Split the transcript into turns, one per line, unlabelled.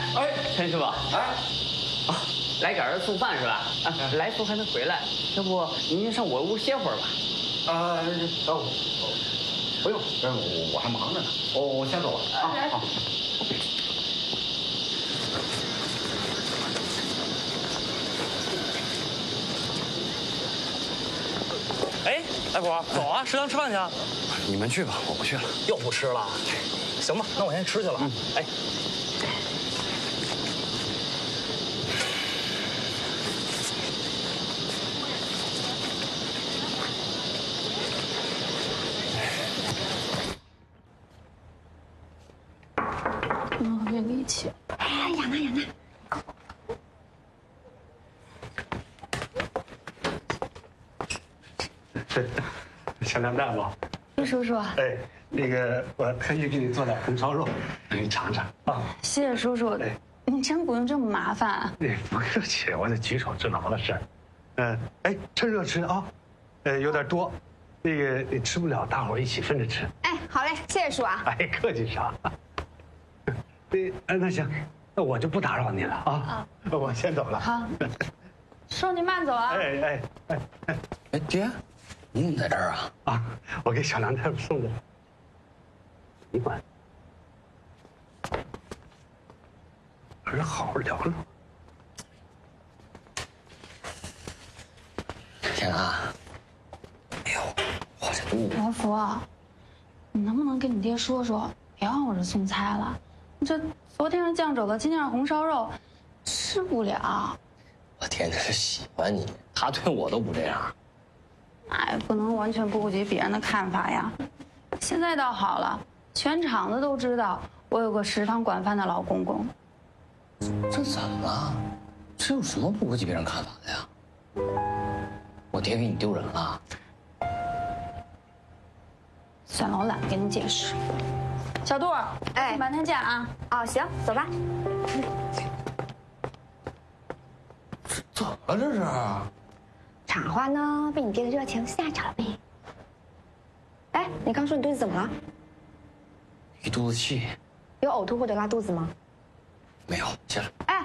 哎，
陈师傅，
哎，
啊，来赶着送饭是吧？啊，来福还没回来，要不您上我屋歇会儿吧？
不用，我还忙着呢，我先走了啊。好。
哎，大虎，走啊，食堂吃饭去啊！
你们去吧，我不去了。
又不吃了？行吧，那我先吃去了。哎，
没力气。
哎，养呢养呢。
小凉蛋吧，
叔叔，
哎，那个我特意给你做点红烧肉，让你尝尝啊。
谢谢叔叔，你真不用这么麻烦。
哎，不客气，我得举手之劳的事儿。哎，趁热吃啊，有点多，那个你吃不了，大伙儿一起分着吃。
哎，好嘞，谢谢叔啊。
哎，客气啥？那行，那我就不打扰你了啊，我先走了。
好，叔您慢走啊。
哎，
爹，你怎么在这儿啊？
啊，我给小梁大夫送的，你管。还是好好聊聊。
天啊！哎呦，我这肚子。
伯父，你能不能跟你爹说说，别往我这送菜了？这昨天是酱肘子，今天是红烧肉，吃不了。
我爹那是喜欢你，他对我都不这样。
那也不能完全不顾及别人的看法呀。现在倒好了，全厂子都知道我有个食堂管饭的老公公。
这怎么了？这有什么不顾及别人看法的呀？我爹给你丢人了？
算了，我懒得跟你解释。小杜，哎，半天见啊！
哦，行，走吧。
怎么了这是？
厂花呢，被你爹的热情吓着了呗。哎，你刚说你肚子怎么了？
一肚子气。
有呕吐或者拉肚子吗？
没有，谢了。
哎，